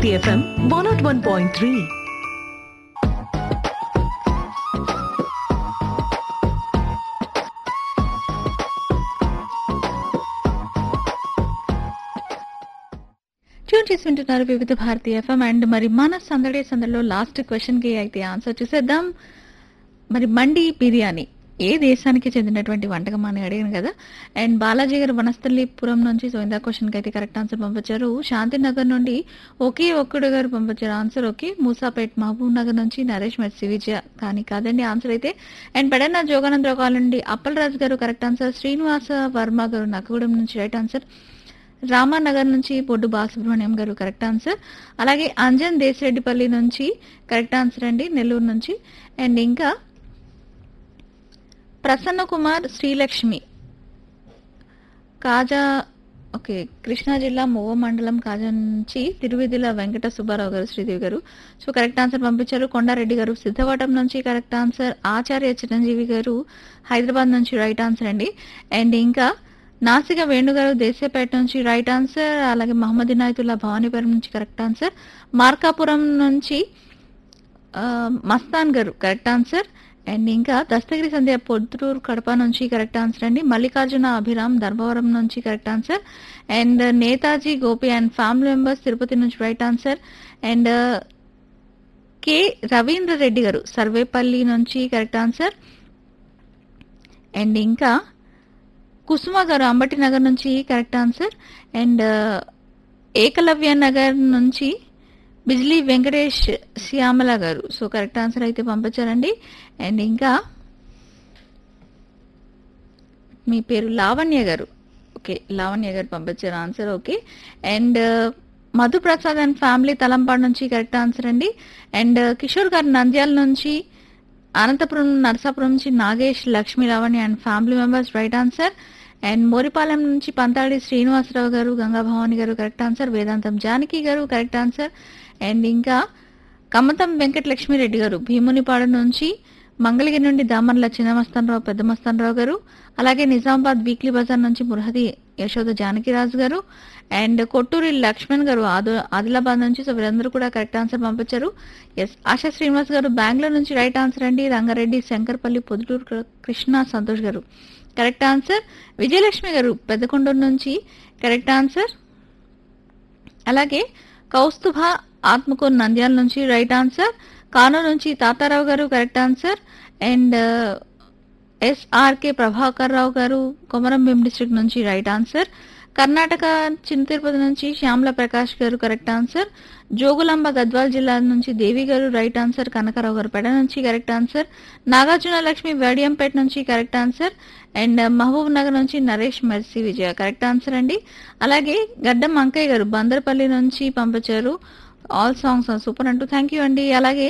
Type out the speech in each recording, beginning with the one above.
Bharati FM 101.3. Tune చేసి వింటున్నారు వివిధ భారతి ఎఫ్ఎం. అండ్ మరి మన సందడిలో లాస్ట్ క్వశ్చన్ కి అయితే ఆన్సర్ చూసేద్దాం. మరి మండి బిర్యానీ ఏ దేశానికి చెందినటువంటి వంటకం అని అడిగాను కదా. అండ్ బాలాజీ గారు వనస్థలిపురం నుంచి సో ఇందా క్వశ్చన్ కి అయితే కరెక్ట్ ఆన్సర్ పంపించారు. శాంతినగర్ నుండి ఒకే ఒక్కడు గారు పంపించారు ఆన్సర్. ఓకే. మూసాపేట్ మహబూబ్ నగర్ నుంచి నరేష్ మెర్సి విజయ కానీ కాదండి ఆన్సర్ అయితే. అండ్ పెడన్న జోగానందరావు కాల్ నుండి అప్పలరాజు గారు కరెక్ట్ ఆన్సర్. శ్రీనివాస వర్మ గారు నక్కగూడెం నుంచి రైట్ ఆన్సర్. రామానగర్ నుంచి బొడ్డు బాలసుబ్రహ్మణ్యం గారు కరెక్ట్ ఆన్సర్. అలాగే అంజన్ దేశరెడ్డిపల్లి నుంచి కరెక్ట్ ఆన్సర్ అండి నెల్లూరు నుంచి. అండ్ ఇంకా ప్రసన్న కుమార్ శ్రీలక్ష్మి కాజా ఓకే కృష్ణా జిల్లా మువ్వ మండలం కాజా నుంచి తిరువిధిల వెంకట సుబ్బారావు గారు శ్రీదేవి గారు సో కరెక్ట్ ఆన్సర్ పంపించారు. కొండారెడ్డి గారు సిద్ధవటం నుంచి కరెక్ట్ ఆన్సర్. ఆచార్య చిరంజీవి గారు హైదరాబాద్ నుంచి రైట్ ఆన్సర్ అండి. అండ్ ఇంకా నాసిక వేణుగారు దేశపేట నుంచి రైట్ ఆన్సర్. అలాగే మహమ్మద్ ఇనాయతుల్లా భవానీపురం నుంచి కరెక్ట్ ఆన్సర్. మార్కాపురం నుంచి మస్తాన్ గారు కరెక్ట్ ఆన్సర్. అండ్ ఇంకా దస్తగిరి సంధ్య పొద్దుటూరు కడప నుంచి కరెక్ట్ ఆన్సర్ అండి. మల్లికార్జున అభిరామ్ ధర్మవరం నుంచి correct answer. And Netaji Gopi and family members Tirupati నుంచి right answer. And K Ravindra Reddy గారు సర్వేపల్లి నుంచి కరెక్ట్ ఆన్సర్. అండ్ ఇంకా కుసుమ గారు అంబటి నగర్ నుంచి correct answer. And Eklavya Nagar నుంచి బిజ్లీ వెంకటేష్ శ్యామల గారు సో కరెక్ట్ ఆన్సర్ అయితే పంపించారండి. అండ్ ఇంకా మీ పేరు లావణ్య గారు ఓకే లావణ్య గారు పంపించారు answer. Okay. And Madhu Prasad and family Talampadu నుంచి కరెక్ట్ ఆన్సర్ అండి. అండ్ కిషోర్ గారు నంద్యాల నుంచి, అనంతపురం నరసాపురం నుంచి Nagesh Lakshmi Lavanya and family members right answer. And Moripalem నుంచి పంతాడి శ్రీనివాసరావు గారు గంగా భవాని గారు కరెక్ట్ ఆన్సర్. వేదాంతం జానకి గారు కరెక్ట్ ఆన్సర్. అండ్ ఇంకా కమ్మతం వెంకటలక్ష్మిరెడ్డి గారు భీమునిపాడు నుంచి, మంగళగిరి నుండి దామర్ల చిన్నమస్తానరావు పెద్ద మస్తానరావు గారు, అలాగే నిజామాబాద్ వీక్లీ బజార్ నుంచి మురహది యశోద జానకిరాజు గారు. అండ్ కొట్టూరి లక్ష్మణ్ గారు ఆదిలాబాద్ నుంచి సో వీరందరూ కూడా కరెక్ట్ ఆన్సర్ పంపించారు. ఎస్ ఆశా శ్రీనివాస్ గారు బెంగళూరు నుంచి రైట్ ఆన్సర్ అండి. రంగారెడ్డి శంకర్పల్లి పొద్దుటూరు కృష్ణ సంతోష్ గారు కరెక్ట్ ఆన్సర్. విజయలక్ష్మి గారు పెద్దకొండూరు నుంచి కరెక్ట్ ఆన్సర్. అలాగే కౌస్తుభ ఆత్మకూరు నంద్యాల నుంచి రైట్ ఆన్సర్. కానూరు నుంచి తాతారావు గారు correct answer. And SRK Prabhakar Rao గారు కొమరం భీం డిస్ట్రిక్ట్ నుంచి రైట్ ఆన్సర్. కర్ణాటక చిన్న తిరుపతి నుంచి శ్యామల ప్రకాష్ గారు కరెక్ట్ ఆన్సర్. జోగులాంబ గద్వాల్ జిల్లా నుంచి దేవి గారు రైట్ ఆన్సర్. కనకరావు గారు పెడ నుంచి కరెక్ట్ ఆన్సర్. నాగార్జున లక్ష్మి వేడియంపేట నుంచి correct answer. And Mahabub Nagar నుంచి నరేష్ మెర్సి విజయ కరెక్ట్ ఆన్సర్ అండి. అలాగే గడ్డం అంకయ్య గారు బందర్పల్లి నుంచి పంపించారు ఆల్ సాంగ్స్ సూపర్ అంటూ థ్యాంక్ యూ అండి. అలాగే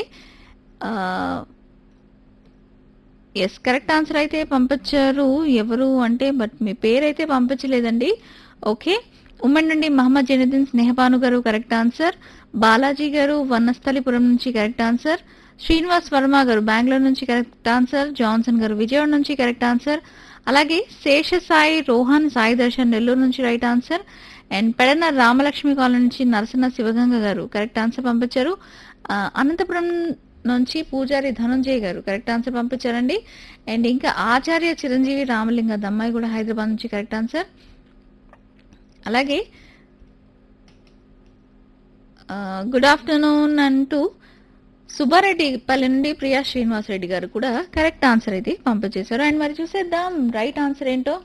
ఎస్ కరెక్ట్ ఆన్సర్ అయితే పంపించారు ఎవరు అంటే బట్ మీ పేరైతే పంపించలేదండి. ఓకే. ఉమ్మడి నుండి మహమ్మద్ జైనుద్దీన్ స్నేహపాను గారు కరెక్ట్ ఆన్సర్. బాలాజీ గారు వనస్థలిపురం నుంచి కరెక్ట్ ఆన్సర్. శ్రీనివాస్ వర్మ గారు బెంగళూరు నుంచి కరెక్ట్ ఆన్సర్. జాన్సన్ గారు విజయవాడ నుంచి కరెక్ట్ ఆన్సర్. అలాగే శేష సాయి రోహన్ సాయి దర్శన్ నెల్లూరు నుంచి right answer. And Pedana Ramalakshmi colony నుంచి నరసన్న శివగంగ గారు కరెక్ట్ ఆన్సర్ పంపించారు. అనంతపురం నుంచి పూజారి ధనంజయ్ గారు కరెక్ట్ ఆన్సర్ పంపించారండి. అండ్ ఇంకా ఆచార్య చిరంజీవి రామలింగ దమ్మాయి కూడా హైదరాబాద్ నుంచి కరెక్ట్ ఆన్సర్. అలాగే గుడ్ ఆఫ్టర్నూన్ అంటూ సుబ్బారెడ్డిపల్లి నుండి ప్రియా శ్రీనివాస్ రెడ్డి గారు కూడా కరెక్ట్ ఆన్సర్ అయితే పంపించేశారు. అండ్ మరి చూసేద్దాం రైట్ ఆన్సర్ ఏంటో.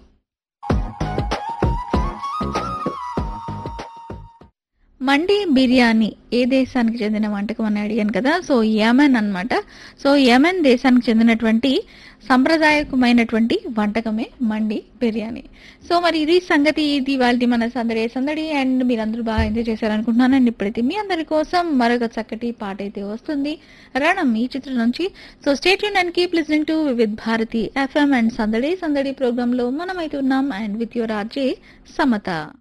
మండి బిర్యానీ ఏ దేశానికి చెందిన వంటకం అని అడిగాను కదా. సో యెమెన్ అన్నమాట. సో యెమెన్ దేశానికి చెందినటువంటి సంప్రదాయకమైనటువంటి వంటకమే మండి బిర్యానీ. సో మరి ఇది సంగతి. ఇది వాళ్ళ మన సందడి. అండ్ మీరందరూ బాగా ఎంజాయ్ చేశారనుకుంటున్నాను. అండ్ ఇప్పుడైతే మీ అందరి కోసం మరొక చక్కటి పాట అయితే వస్తుంది రణం ఈ చిత్రం నుంచి. So stay tuned and keep listening to Vividh Bharati FM. And సందడి ప్రోగ్రామ్ లో మనమైతే ఉన్నాం and with your RJ Samata.